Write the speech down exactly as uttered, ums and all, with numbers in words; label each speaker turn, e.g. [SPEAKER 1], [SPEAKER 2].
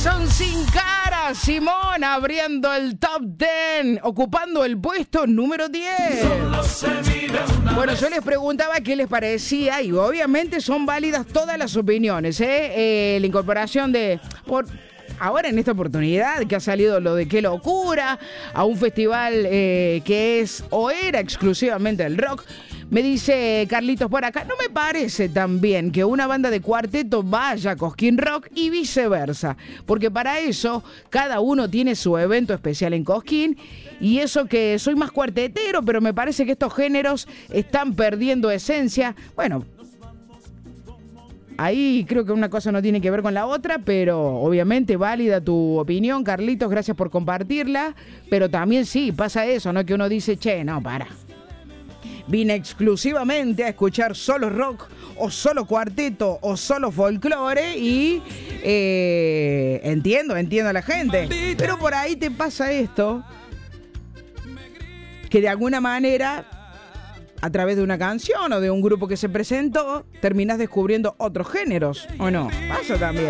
[SPEAKER 1] Corazón sin cara, Simón abriendo el top diez, ocupando el puesto número diez. Bueno, yo les preguntaba qué les parecía y obviamente son válidas todas las opiniones, ¿eh? Eh, la incorporación de... Por, ahora en esta oportunidad que ha salido lo de Qué Locura, a un festival eh, que es o era exclusivamente el rock. Me dice Carlitos por acá, no me parece tan bien que una banda de cuarteto vaya a Cosquín Rock y viceversa, porque para eso cada uno tiene su evento especial en Cosquín, y eso que soy más cuartetero, pero me parece que estos géneros están perdiendo esencia. Bueno, ahí creo que una cosa no tiene que ver con la otra, pero obviamente válida tu opinión, Carlitos, gracias por compartirla, pero también sí, pasa eso, ¿no? Que uno dice, che, no, para. Vine exclusivamente a escuchar solo rock, o solo cuarteto, o solo folclore, y eh, entiendo, entiendo a la gente. Pero por ahí te pasa esto, que de alguna manera, a través de una canción o de un grupo que se presentó, terminás descubriendo otros géneros, ¿o no? Pasa también.